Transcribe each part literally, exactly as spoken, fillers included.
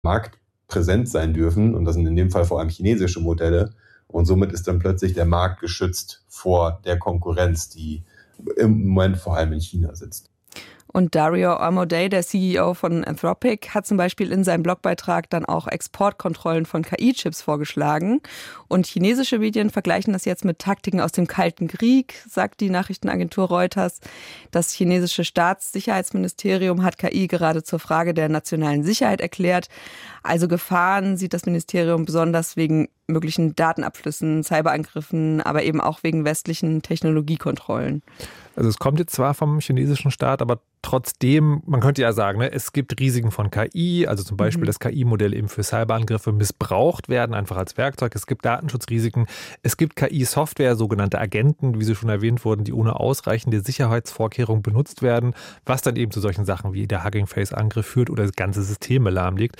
Markt präsent sein dürfen. Und das sind in dem Fall vor allem chinesische Modelle. Und somit ist dann plötzlich der Markt geschützt vor der Konkurrenz, die im Moment vor allem in China sitzt. Und Dario Amodei, der C E O von Anthropic, hat zum Beispiel in seinem Blogbeitrag dann auch Exportkontrollen von K I-Chips vorgeschlagen. Und chinesische Medien vergleichen das jetzt mit Taktiken aus dem Kalten Krieg, sagt die Nachrichtenagentur Reuters. Das chinesische Staatssicherheitsministerium hat K I gerade zur Frage der nationalen Sicherheit erklärt. Also Gefahren sieht das Ministerium besonders wegen möglichen Datenabflüssen, Cyberangriffen, aber eben auch wegen westlichen Technologiekontrollen. Also es kommt jetzt zwar vom chinesischen Staat, aber trotzdem, man könnte ja sagen, ne, es gibt Risiken von K I, also zum Beispiel, mhm. dass K I-Modelle eben für Cyberangriffe missbraucht werden, einfach als Werkzeug. Es gibt Datenschutzrisiken. Es gibt K I-Software, sogenannte Agenten, wie sie schon erwähnt wurden, die ohne ausreichende Sicherheitsvorkehrungen benutzt werden, was dann eben zu solchen Sachen wie der Hugging Face-Angriff führt oder ganze Systeme lahmlegt.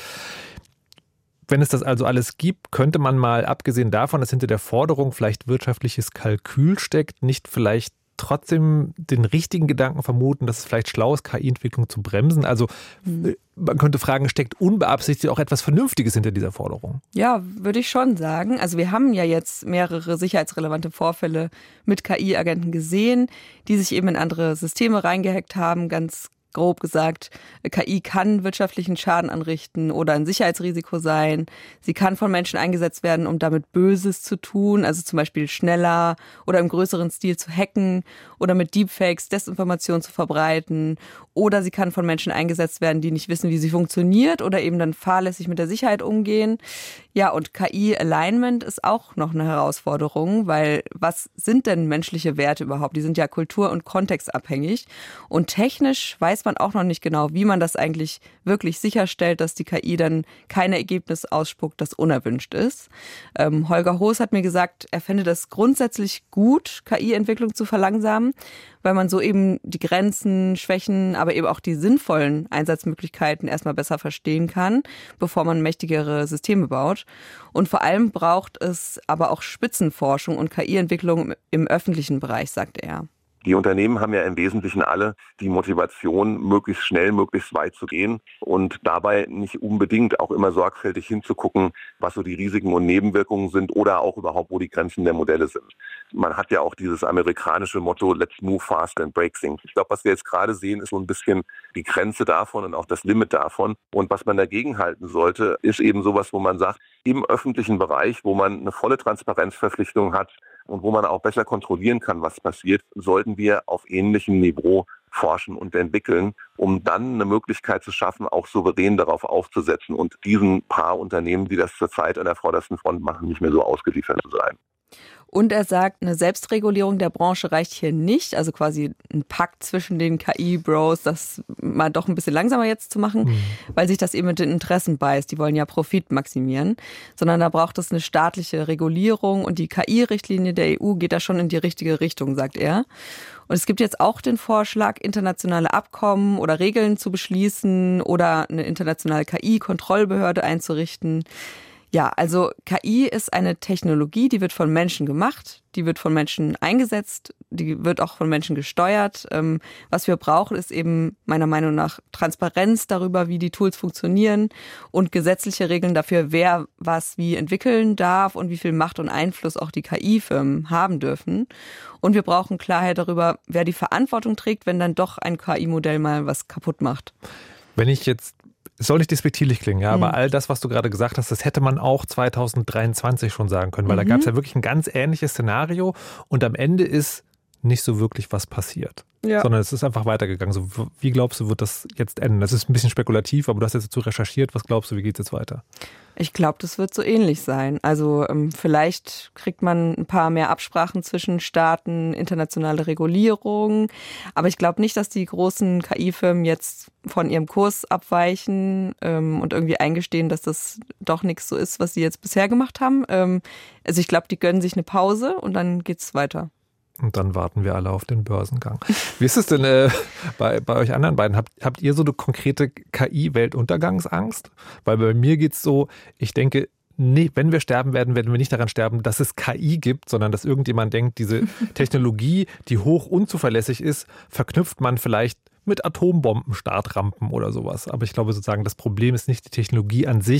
Wenn es das also alles gibt, könnte man mal, abgesehen davon, dass hinter der Forderung vielleicht wirtschaftliches Kalkül steckt, nicht vielleicht trotzdem den richtigen Gedanken vermuten, dass es vielleicht schlau ist, K I-Entwicklung zu bremsen. Also mhm. man könnte fragen, steckt unbeabsichtigt auch etwas Vernünftiges hinter dieser Forderung? Ja, würde ich schon sagen. Also wir haben ja jetzt mehrere sicherheitsrelevante Vorfälle mit K I-Agenten gesehen, die sich eben in andere Systeme reingehackt haben, ganz grob gesagt. K I kann wirtschaftlichen Schaden anrichten oder ein Sicherheitsrisiko sein. Sie kann von Menschen eingesetzt werden, um damit Böses zu tun, also zum Beispiel schneller oder im größeren Stil zu hacken oder mit Deepfakes Desinformation zu verbreiten. Oder sie kann von Menschen eingesetzt werden, die nicht wissen, wie sie funktioniert oder eben dann fahrlässig mit der Sicherheit umgehen. Ja, und K I-Alignment ist auch noch eine Herausforderung, weil was sind denn menschliche Werte überhaupt? Die sind ja kultur- und kontextabhängig. Und technisch weiß man auch noch nicht genau, wie man das eigentlich wirklich sicherstellt, dass die K I dann kein Ergebnis ausspuckt, das unerwünscht ist. Ähm, Holger Hoos hat mir gesagt, er fände das grundsätzlich gut, K I-Entwicklung zu verlangsamen, weil man so eben die Grenzen, Schwächen, aber eben auch die sinnvollen Einsatzmöglichkeiten erstmal besser verstehen kann, bevor man mächtigere Systeme baut. Und vor allem braucht es aber auch Spitzenforschung und K I-Entwicklung im öffentlichen Bereich, sagt er. Die Unternehmen haben ja im Wesentlichen alle die Motivation, möglichst schnell, möglichst weit zu gehen und dabei nicht unbedingt auch immer sorgfältig hinzugucken, was so die Risiken und Nebenwirkungen sind oder auch überhaupt, wo die Grenzen der Modelle sind. Man hat ja auch dieses amerikanische Motto, let's move fast and break things. Ich glaube, was wir jetzt gerade sehen, ist so ein bisschen die Grenze davon und auch das Limit davon. Und was man dagegen halten sollte, ist eben sowas, wo man sagt, im öffentlichen Bereich, wo man eine volle Transparenzverpflichtung hat, und wo man auch besser kontrollieren kann, was passiert, sollten wir auf ähnlichem Niveau forschen und entwickeln, um dann eine Möglichkeit zu schaffen, auch souverän darauf aufzusetzen und diesen paar Unternehmen, die das zurzeit an der vordersten Front machen, nicht mehr so ausgeliefert zu sein. Und er sagt, eine Selbstregulierung der Branche reicht hier nicht, also quasi ein Pakt zwischen den K I-Bros, das mal doch ein bisschen langsamer jetzt zu machen, mhm. weil sich das eben mit den Interessen beißt. Die wollen ja Profit maximieren, sondern da braucht es eine staatliche Regulierung und die K I-Richtlinie der E U geht da schon in die richtige Richtung, sagt er. Und es gibt jetzt auch den Vorschlag, internationale Abkommen oder Regeln zu beschließen oder eine internationale K I-Kontrollbehörde einzurichten. Ja, also K I ist eine Technologie, die wird von Menschen gemacht, die wird von Menschen eingesetzt, die wird auch von Menschen gesteuert. Ähm, was wir brauchen, ist eben meiner Meinung nach Transparenz darüber, wie die Tools funktionieren und gesetzliche Regeln dafür, wer was wie entwickeln darf und wie viel Macht und Einfluss auch die K I-Firmen haben dürfen. Und wir brauchen Klarheit darüber, wer die Verantwortung trägt, wenn dann doch ein K I-Modell mal was kaputt macht. Wenn ich jetzt Es soll nicht despektierlich klingen, ja, aber mhm. all das, was du gerade gesagt hast, das hätte man auch zwanzig dreiundzwanzig schon sagen können, weil mhm. da gab es ja wirklich ein ganz ähnliches Szenario und am Ende ist nicht so wirklich was passiert, ja. sondern es ist einfach weitergegangen. So, wie glaubst du, wird das jetzt enden? Das ist ein bisschen spekulativ, aber du hast jetzt dazu recherchiert. Was glaubst du, wie geht es jetzt weiter? Ich glaube, das wird so ähnlich sein. Also ähm, vielleicht kriegt man ein paar mehr Absprachen zwischen Staaten, internationale Regulierung. Aber ich glaube nicht, dass die großen K I-Firmen jetzt von ihrem Kurs abweichen ähm, und irgendwie eingestehen, dass das doch nichts so ist, was sie jetzt bisher gemacht haben. Ähm, also ich glaube, die gönnen sich eine Pause und dann geht's weiter. Und dann warten wir alle auf den Börsengang. Wie ist es denn äh, bei, bei euch anderen beiden? Habt, habt ihr so eine konkrete K I-Weltuntergangsangst? Weil bei mir geht es so, ich denke, nee, wenn wir sterben werden, werden wir nicht daran sterben, dass es K I gibt, sondern dass irgendjemand denkt, diese Technologie, die hoch unzuverlässig ist, verknüpft man vielleicht mit Atombomben-Startrampen oder sowas. Aber ich glaube sozusagen, das Problem ist nicht die Technologie an sich,